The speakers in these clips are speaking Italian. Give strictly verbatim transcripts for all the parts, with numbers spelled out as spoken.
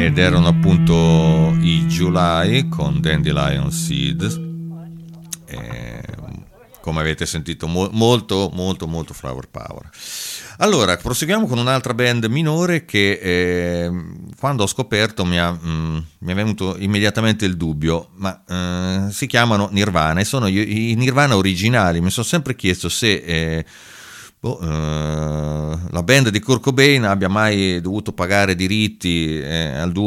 ed erano appunto i July con Dandelion Seed. Eh, come avete sentito, mo- molto molto molto flower power. Allora, proseguiamo con un'altra band minore che eh, quando ho scoperto mi, ha, mh, mi è venuto immediatamente il dubbio, ma eh, si chiamano Nirvana e sono i, i Nirvana originali. Mi sono sempre chiesto se eh, boh, eh, la band di Kurt Cobain abbia mai dovuto pagare diritti eh, al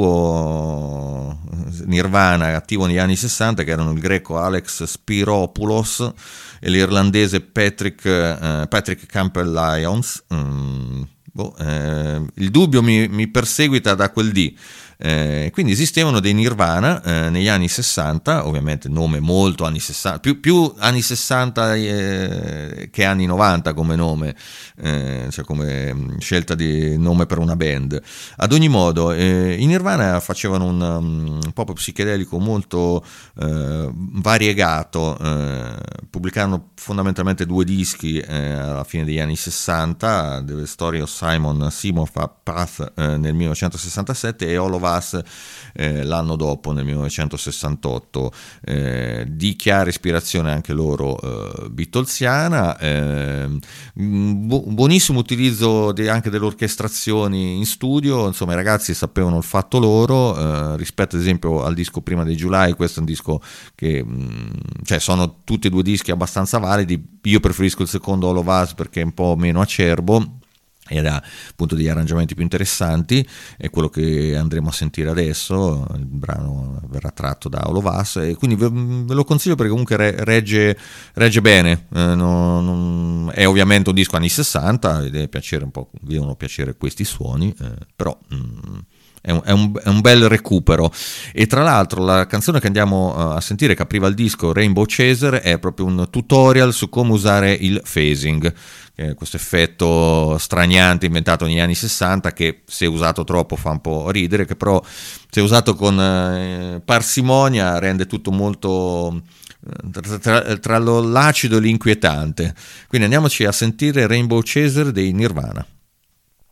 duo Nirvana attivo negli anni sessanta, che erano il greco Alex Spiropoulos e l'irlandese Patrick, eh, Patrick Campbell-Lyons. Mm, boh, eh, il dubbio mi, mi perseguita da quel dì. Eh, quindi esistevano dei Nirvana eh, negli anni sessanta, ovviamente nome molto anni sessanta, più, più anni sessanta eh, che anni novanta come nome, eh, cioè come scelta di nome per una band. Ad ogni modo, eh, i Nirvana facevano un, un pop psichedelico molto eh, variegato, eh, pubblicarono fondamentalmente due dischi eh, alla fine degli anni sessanta, The Story of Simon Simon Path eh, nel millenovecentosessantasette e All of Us eh, l'anno dopo, nel millenovecentosessantotto, eh, di chiara ispirazione anche loro eh, beatlesiana. Eh, bu- buonissimo utilizzo de- anche delle orchestrazioni in studio, insomma i ragazzi sapevano il fatto loro, eh, rispetto ad esempio al disco prima dei July. Questo è un disco che mh, cioè sono tutti e due dischi abbastanza validi. Io preferisco il secondo All of Us perché è un po' meno acerbo ed ha appunto degli arrangiamenti più interessanti, è quello che andremo a sentire adesso. Il brano verrà tratto da All of Us e quindi ve, ve lo consiglio perché comunque re, regge, regge bene, eh, non, non, è ovviamente un disco anni sessanta ed è piacere un po', vi devono piacere questi suoni, eh, però mh, È un, è, un, è un bel recupero. E tra l'altro la canzone che andiamo a sentire, che apriva il disco, Rainbow Chaser, è proprio un tutorial su come usare il phasing, che è questo effetto straniante inventato negli anni sessanta che, se usato troppo, fa un po' ridere, che però se usato con eh, parsimonia rende tutto molto tra, tra, tra l'acido e l'inquietante. Quindi andiamoci a sentire Rainbow Chaser dei Nirvana.